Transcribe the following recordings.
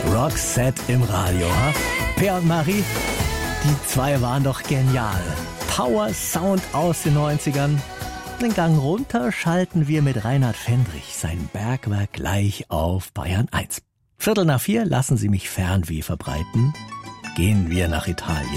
Roxette im Radio. Ha? Per und Marie, die zwei waren doch genial. Power Sound aus den 90ern. Den Gang runter schalten wir mit Reinhard Fendrich sein Bergwerk gleich auf Bayern 1. 3:45 lassen Sie mich Fernweh verbreiten. Gehen wir nach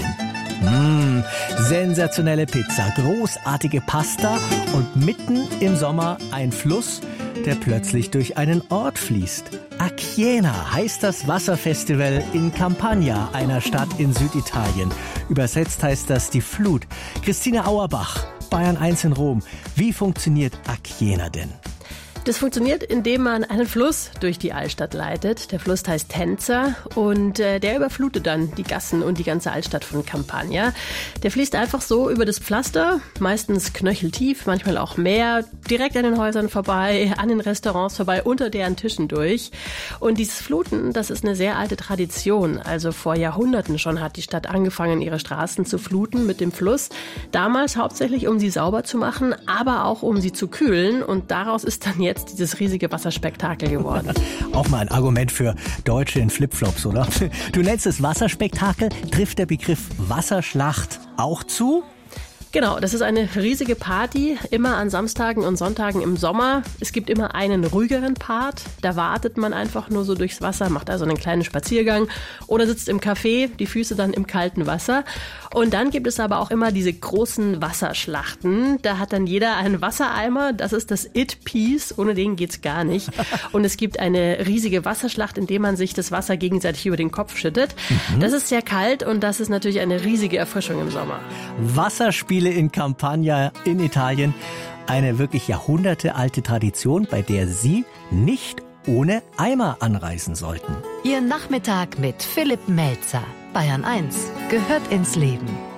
Italien. Sensationelle Pizza, großartige Pasta und mitten im Sommer ein Fluss, der plötzlich durch einen Ort fließt. Acchiena heißt das Wasserfestival in Campania, einer Stadt in Süditalien. Übersetzt heißt das die Flut. Christine Auerbach, Bayern 1 in Rom. Wie funktioniert Acchiena denn? Das funktioniert, indem man einen Fluss durch die Altstadt leitet. Der Fluss heißt Tenza und der überflutet dann die Gassen und die ganze Altstadt von Campania. Der fließt einfach so über das Pflaster, meistens knöcheltief, manchmal auch mehr, direkt an den Häusern vorbei, an den Restaurants vorbei, unter deren Tischen durch. Und dieses Fluten, das ist eine sehr alte Tradition. Also vor Jahrhunderten schon hat die Stadt angefangen, ihre Straßen zu fluten mit dem Fluss. Damals hauptsächlich, um sie sauber zu machen, aber auch um sie zu kühlen. Und daraus ist dann jetzt dieses riesige Wasserspektakel geworden. Auch mal ein Argument für Deutsche in Flipflops, oder? Du nennst es Wasserspektakel. Trifft der Begriff Wasserschlacht auch zu? Genau, das ist eine riesige Party, immer an Samstagen und Sonntagen im Sommer. Es gibt immer einen ruhigeren Part, da wartet man einfach nur so durchs Wasser, macht also einen kleinen Spaziergang oder sitzt im Café, die Füße dann im kalten Wasser. Und dann gibt es aber auch immer diese großen Wasserschlachten. Da hat dann jeder einen Wassereimer, das ist das It-Piece, ohne den geht's gar nicht. Und es gibt eine riesige Wasserschlacht, in der man sich das Wasser gegenseitig über den Kopf schüttet. Das ist sehr kalt und das ist natürlich eine riesige Erfrischung im Sommer. Wasserspiele in Campania in Italien. Eine wirklich jahrhundertealte Tradition, bei der Sie nicht ohne Eimer anreisen sollten. Ihr Nachmittag mit Philipp Melzer. Bayern 1 gehört ins Leben.